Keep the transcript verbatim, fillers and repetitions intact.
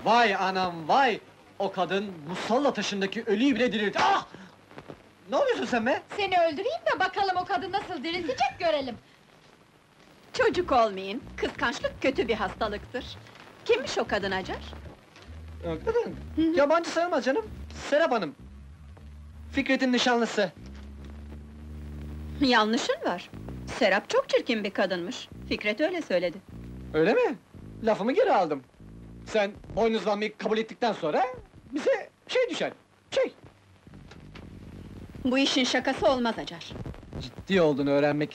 Vay anam vay! O kadın musalla taşındaki ölüyü bile diriltti. Ah! Ne oluyorsun sen be? Seni öldüreyim de bakalım o kadın nasıl diriltecek görelim! Çocuk olmayın, kıskançlık kötü bir hastalıktır. Kimmiş o kadın Acar? Ee, Kadın, yabancı sayılmaz canım. Serap Hanım. Fikret'in nişanlısı. Yanlışın var. Serap çok çirkin bir kadınmış. Fikret öyle söyledi. Öyle mi? Lafımı geri aldım. Sen boynuzlanmayı kabul ettikten sonra bize şey düşer, şey. Bu işin şakası olmaz Acar. Ciddi olduğunu öğrenmek